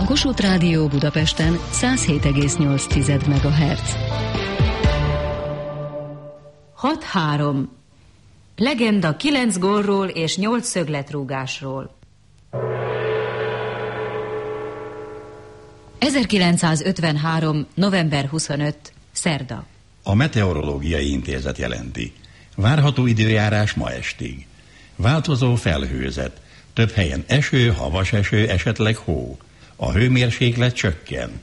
Kossuth Rádió Budapesten 107,8 MHz. 6-3. Legenda 9 gólról és 8 szögletrúgásról. 1953. november 25. szerda. A Meteorológiai Intézet jelenti. Várható időjárás ma estig. Változó felhőzet. Több helyen eső, havas eső, esetleg hó. A hőmérséklet csökken.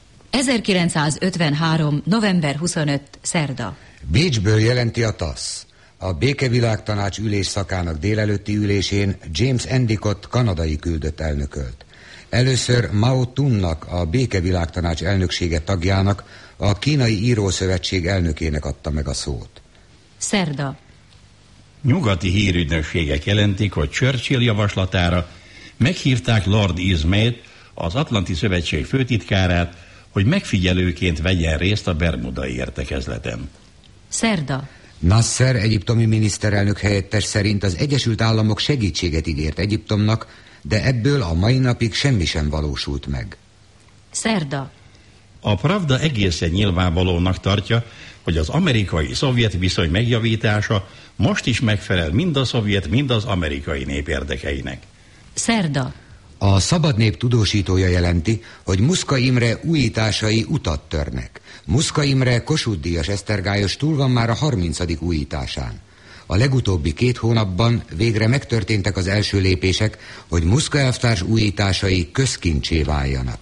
1953. november 25. szerda. Bécsből jelenti a TASZ. A Békevilágtanács ülésszakának délelőtti ülésén James Endicott kanadai küldött elnökölt. Először Mao Tunnak, a Békevilágtanács elnöksége tagjának, a Kínai Írószövetség elnökének adta meg a szót. Szerda. Nyugati hírügynökségek jelentik, hogy Churchill javaslatára meghívták Lord Ismayt, az Atlanti Szövetség főtitkárát, hogy megfigyelőként vegyen részt a Bermudai értekezleten. Szerda. Nasser egyiptomi miniszterelnök helyettes szerint az Egyesült Államok segítséget ígért Egyiptomnak, de ebből a mai napig semmi sem valósult meg. Szerda. A Pravda egészen nyilvánvalónak tartja, hogy az amerikai-szovjet viszony megjavítása most is megfelel mind a szovjet, mind az amerikai nép érdekeinek. Szerda. A Szabad Nép tudósítója jelenti, hogy Muszka Imre újításai utat törnek. Muszka Imre Kossuth-díjas esztergályos túl van már a 30. újításán. A legutóbbi 2 hónapban végre megtörténtek az első lépések, hogy Muszka elvtárs újításai közkincsé váljanak.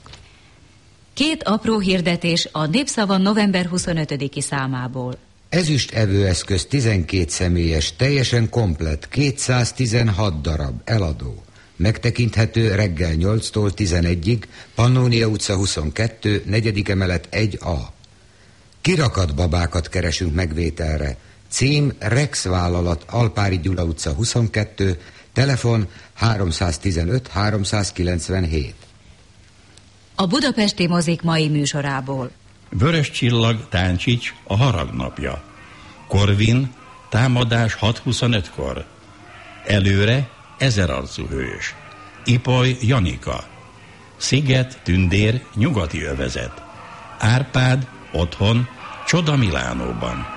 2 apró hirdetés a Népszava november 25-i számából. Ezüst evőeszköz 12 személyes, teljesen komplett, 216 darab, eladó. Megtekinthető reggel 8-tól 11-ig, Pannónia utca 22, 4. emelet 1A. Kirakat babákat keresünk megvételre. Cím Rex vállalat, Alpári Gyula utca 22, telefon 315 397. A budapesti mozik mai műsorából. Vörös Csillag, Táncsics, a haragnapja. Korvin, támadás 6:25-kor. Előre, Ezerarcú hős. Ipoly, Janika. Sziget, Tündér, nyugati övezet. Árpád, otthon, Csoda Milánóban.